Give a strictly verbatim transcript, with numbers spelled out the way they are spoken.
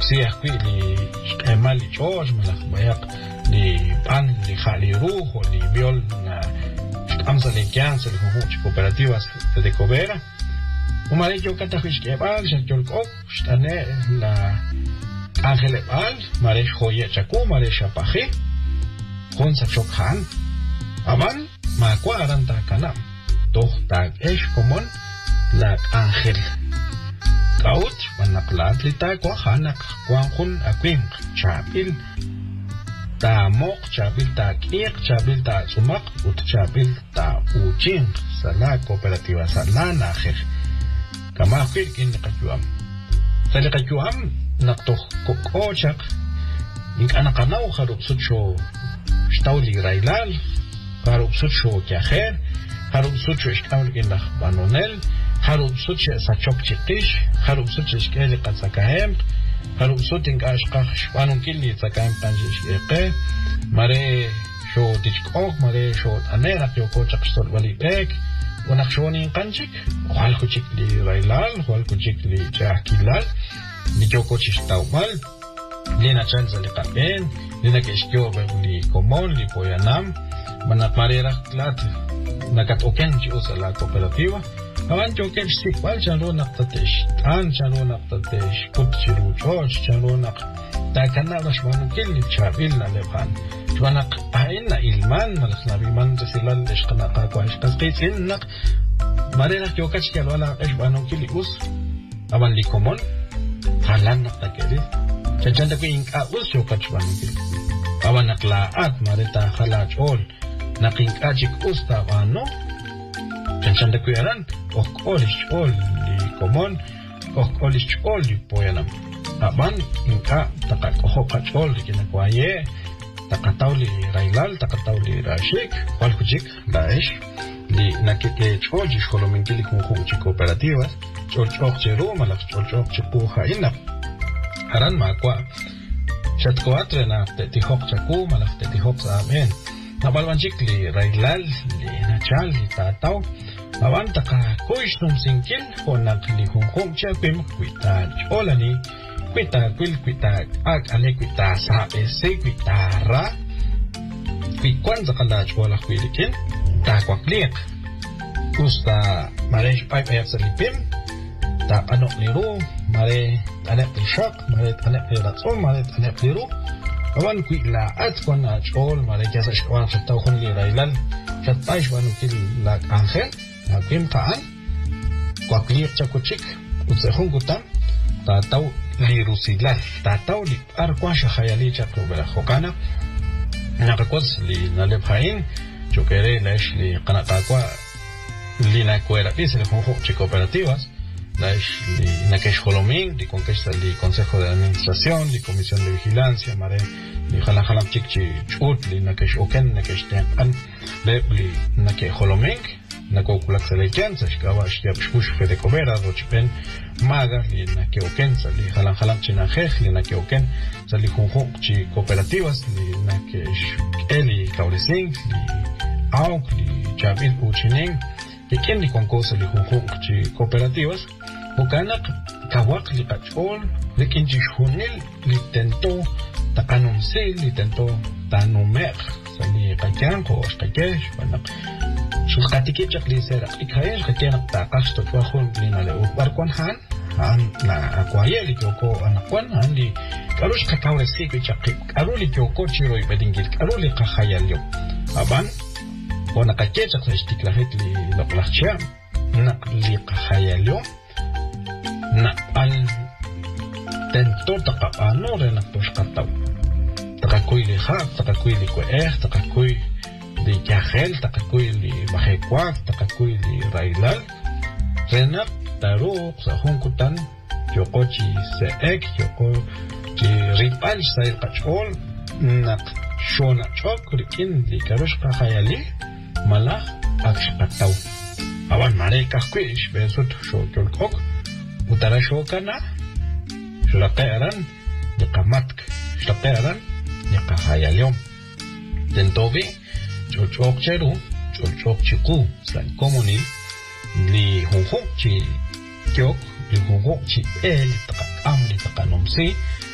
سيح كوي لي كمال لي جورج ملخ بياق لي بان لي خالي روح لي بيول أمس لي كانس اللي هو cooperativas de cobera وما yo كنت أخش كبال شكل كوب شتني لا آخر بال مارش خوية شكو مارش أبخي خون سكشوكان أمان ما كوارن تاكنام توه تاك إيش كمون لا آخر كاوت ونقلات لتاك وخانك كوانخون أكوين شابيل تا موق شابيل تا كيق شابيل تا سمق وت شابيل تا وجين سلا كوبراتيفا سلا ناخر كما خير كين قجوام سلا قجوام نقطه كوكوشك إنك أنا قناو خروب سوتشو شتاولي رايلال خروب سوتشو كخير خروب سوتشو إشكاول كين بانونيل خروب سوتشو ساتشوك تشيش خروب سوتشو إشكالي قد سكاهم خروب سوتين كاشقاق شوانون كيلي سكاهم قنجيش إيقي ماري شو تشكوك ماري شو أنينا كيوكوشك شتول ولي بيك ونخشوني قنجيك وخالكو تشيك لي رايلال وخالكو تشيك لي جاكيلال ليوكوشيش تاومال لينا تشانزا لقابين لينا كيشكيو بلي كومون لي بويانام منات ماري رخلات نكات أوكنجي أوسا لا كوبراتيفا أوان جوكنج سيكوال شانرو نقطتش تان شانرو نقطتش كنت شروع جوش شانرو نق تاكنا رشوانو كيلي تشابيلنا لبخان شوانق أهينا إلمان ملخنا بيمان تسيلال إشقنا قاقوا إشقاس قيسين نق ماري رخ جوكاش كيالوالا إشوانو كيلي أوس أوان لي كومون حالان نقطة كيلي شجان تكو إنك أوس جوكاش وانو كيلي أوان نقلاعات ماري تا خلاج أول نقينك أجيك أوس تاوانو شجان تكو يران أوك أوليش أول لي كومون أوك أوليش أول لي بويانام أبان إنك تقاك أخوكاش أول لكينا كوايه تقطعولي رايلال تقطعولي راشيك والكوجيك لاش لي ناكيكي تشوجي شكولو من كيلي كونخوجي كوبراتيفاس تشوج جيرو مالك تشوج جبوها إنا هران ماكوا شتكواترنا تتيخوك شكو مالك تتيخوك سامين نبالوانجيك لي رايلال لي ناتشال لي تاتاو أوان تقا كويش نمسينكيل هوناك لي كونخوجي بيم كويتاج أولاني Quita, quil, quita, ag, ale, quita, sabe, se, quita, ra. Quikwan, zakalaj, wala, quilikin. Ta, kwaklik. Usta, mare, pipe, ayap, sa lipim. Ta, anok, liru. Mare, anep, lishak. Mare, anep, liratsol. Mare, anep, liru. Awan, quila, at, kwan, achol. Mare, kiasa, shkwan, shataw, kun, lirailal. Shatay, shwan, kil, lag, angel. Nagpim, taan. Kwaklik, chakuchik. Utsehun, gutam. Ta, taw, lirusilal tataw li arkwasha khayali chaklo bela khokana nakakwas li nalebhain chokere lash li qanaqaqwa li nakwera pis le jonjo cooperativas lash li nakesh holoming li conquista li consejo de administración li comisión de vigilancia mare li khala khala chikchi chut li nakesh oken nakesh tan le li nake holoming nako kulak selekens shkawa shtiap shpush fede cobera rochpen maga li nake oken sali halan halan china khekh li nake oken sali khonjo chi cooperativas li nake eli kauresing li auk li chabil uchining que ken li konkosa li khonjo chi cooperativas ukanak kawak li qachol li kinji shunil li tento takanum se li tento tanumer sali qakan ko shkakesh banak شلقاتيكي تشكلي سيرا إكهايش كتينا تاقاش تتواخون بلينا لأوباركوان هان هان لا أكوايا لكيوكو أناكوان هان لي كاروش كاكاوري سيكي تشكلي كارو لكيوكو تشيروي بدنجيل كارو لقاخايا اليوم أبان وانا كتير تشكلي اشتكلاهيت لي لقلاخشيا نقلي قاخايا اليوم نقل تنتو تقاقانو ريناكتوش قطاو تقاكوي لي خاق تقاكوي لي كوئيخ تقاكوي li kajel takakuy li bajekwak takakuy li railal renak taruk sa hunkutan yoko chi seek yoko chi ripal sa ilqachol nak shona chok rikin li karush kahayali malach akshqataw awan mare kahkuish besut shokol kok utara shokana shulaqeran liqamatk shulaqeran liqahayaliom tentobi chok cheru chok chiku san komuni li honjo chi kyok li honjo chi el taka am li taka nomsi